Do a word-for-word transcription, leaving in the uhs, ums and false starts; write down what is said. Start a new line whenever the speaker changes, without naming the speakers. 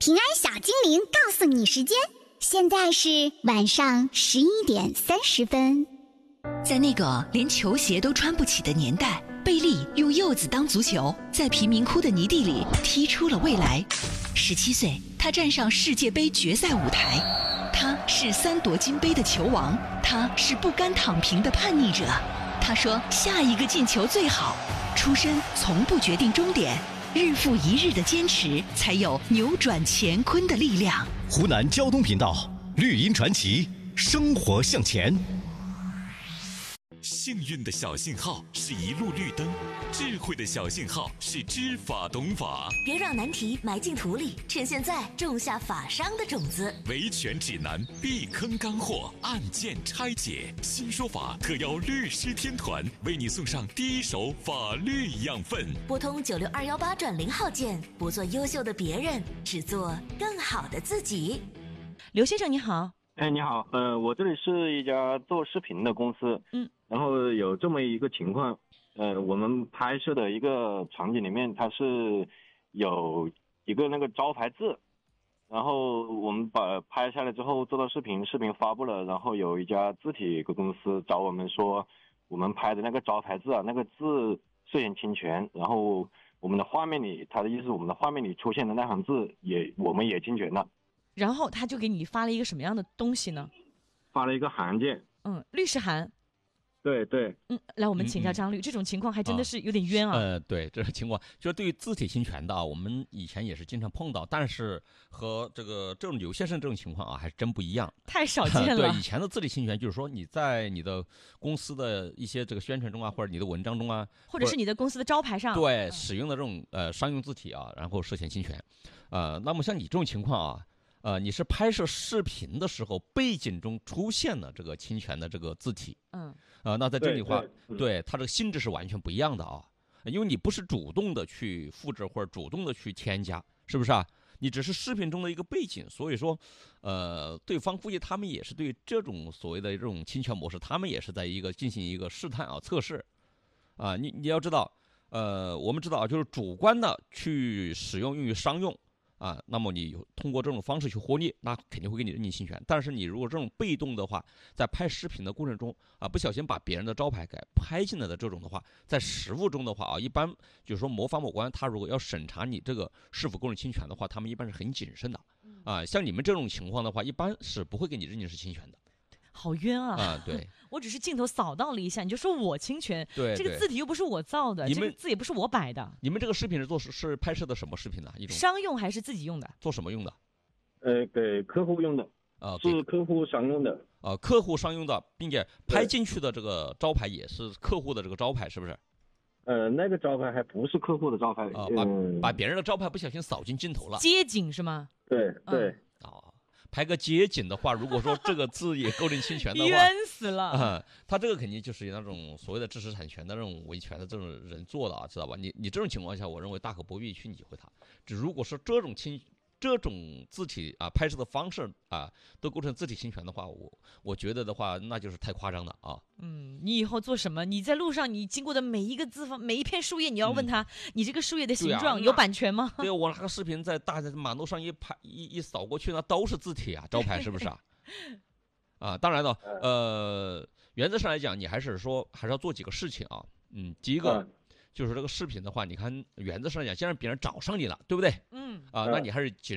平安小精灵告诉你时间，现在是晚上十一点三十分。
在那个连球鞋都穿不起的年代，贝利用柚子当足球，在贫民窟的泥地里踢出了未来。十七岁，他站上世界杯决赛舞台，他是三夺金杯的球王，他是不甘躺平的叛逆者。他说下一个进球最好，出身从不决定终点，日复一日的坚持才有扭转乾坤的力量。
湖南交通频道绿茵传奇，生活向前。
幸运的小信号是一路绿灯，智慧的小信号是知法懂法。
别让难题埋进土里，趁现在种下法商的种子。
维权指南，避坑干货，案件拆解，新说法特邀律师天团为你送上第一手法律养分。
拨通九六二幺八转零号键，不做优秀的别人，只做更好的自己。
刘先生你好。
哎，你好，呃，我这里是一家做视频的公司，
嗯，
然后有这么一个情况，呃，我们拍摄的一个场景里面，它是有一个那个招牌字，然后我们把拍下来之后做到视频，视频发布了，然后有一家字体公司找我们说，我们拍的那个招牌字啊，那个字涉嫌侵权，然后我们的画面里，他的意思，我们的画面里出现的那行字也我们也侵权了。
然后他就给你发了一个什么样的东西呢？
发了一个函件，
嗯，律师函。
对对，
嗯，来，我们请教张律，嗯嗯这种情况还真的是有点冤啊。
啊呃，对，这种情况就是对于字体侵权的啊，我们以前也是经常碰到，但是和这个这种刘先生这种情况啊，还是真不一样，
太少见了。
对，以前的字体侵权就是说你在你的公司的一些这个宣传中啊，或者你的文章中啊，
或者是你的公司的招牌上，
对，使用的这种呃商用字体啊，然后涉嫌侵权。呃，那么像你这种情况啊。呃，你是拍摄视频的时候，背景中出现了这个侵权的这个字体，
嗯，
呃，那在这里的话，
对, 对,
对它这个性质是完全不一样的啊，因为你不是主动的去复制或者主动的去添加，是不是啊？你只是视频中的一个背景，所以说，呃，对方估计他们也是对这种所谓的这种侵权模式，他们也是在一个进行一个试探啊测试，啊，你你要知道，呃，我们知道啊，就是主观的去使用用于商用。啊，那么你通过这种方式去获利，那肯定会给你认定侵权。但是你如果这种被动的话，在拍视频的过程中啊，不小心把别人的招牌给拍进来的这种的话，在实务中的话啊，一般就是说某法某官他如果要审查你这个是否构成侵权的话，他们一般是很谨慎的。啊，像你们这种情况的话，一般是不会给你认定是侵权的。
好冤啊！
啊，对，
我只是镜头扫到了一下，你就说我侵权，
对，
这个字体又不是我造的，这个字也不是我摆的。
你们这个视频是做是拍摄的什么视频呢？一种
商用还是自己用的？
做什么用的？
呃，给客户用的，
啊，
是客户商用的。
啊，客户商用的，并且拍进去的这个招牌也是客户的这个招牌，是不是？
呃，那个招牌还不是客户的招牌
啊，把、嗯、把别人的招牌不小心扫进镜头了，
街景是吗？
对对。
啊、嗯。拍个街景的话，如果说这个字也构成侵权的话，
冤死了
啊、嗯！他这个肯定就是那种所谓的知识产权的那种维权的这种人做的啊，知道吧？你你这种情况下，我认为大可不必去理会他。只如果是这种侵这种字体啊拍摄的方式啊都构成字体侵权的话，我我觉得的话，那就是太夸张了啊。
嗯，你以后做什么？你在路上你经过的每一个字方、每一片树叶，你要问他，嗯、你这个树叶的形状、啊、有版权吗？
对，我拿个视频在大马路上一拍一一扫过去，那都是字体啊，招牌是不是啊？啊，当然了，呃，原则上来讲，你还是说还是要做几个事情啊。嗯，第一个。就是这个视频的话，你看原则上讲，既然别人找上你了，对不对？
嗯，
啊，那你还是